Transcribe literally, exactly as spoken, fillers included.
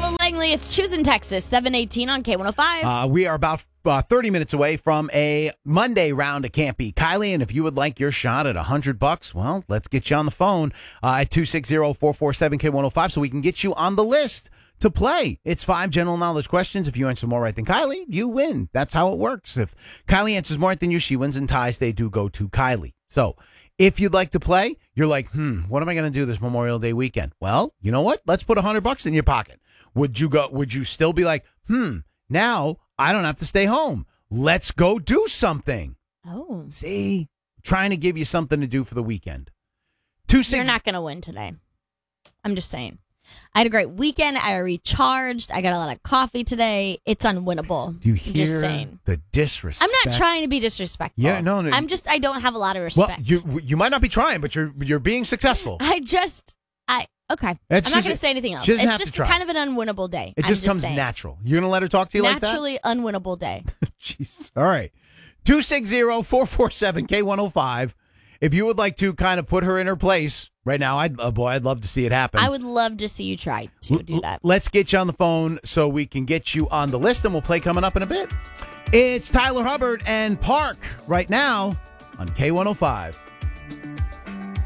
Tyler Langley. It's Choosing Texas, seven eighteen on K one oh five. Uh, we are about uh, thirty minutes away from a Monday round of Can't Beat Kylie, and if you would like your shot at one hundred bucks, well, let's get you on the phone uh, at two six zero, four four seven, K one oh five so we can get you on the list to play. It's five general knowledge questions. If you answer more right than Kylie, you win. That's how it works. If Kylie answers more right than you, she wins, and ties, they do go to Kylie. So if you'd like to play, you're like, hmm, what am I going to do this Memorial Day weekend? Well, you know what? Let's put one hundred bucks in your pocket. Would you go? Would you still be like, hmm, now I don't have to stay home. Let's go do something. Oh. See? Trying to give you something to do for the weekend. Two six- You're not going to win today. I'm just saying. I had a great weekend. I recharged. I got a lot of coffee today. It's unwinnable. Do you hear just saying. the disrespect? I'm not trying to be disrespectful. Yeah, no, no. I'm just, I don't have a lot of respect. Well, you you might not be trying, but you're you're being successful. I just, I, okay. It's I'm not just- going to say anything else. she doesn't It's have to just try. kind of an unwinnable day. It I'm just comes saying. natural. You're going to let her talk to you Naturally unwinnable day. like that? Jesus. All right. two six zero, four four seven, K one oh five If you would like to kind of put her in her place right now, I'd, oh boy, I'd love to see it happen. I would love to see you try to do that. Let's get you on the phone so we can get you on the list, and we'll play coming up in a bit. It's Tyler Hubbard and Park right now on K one oh five.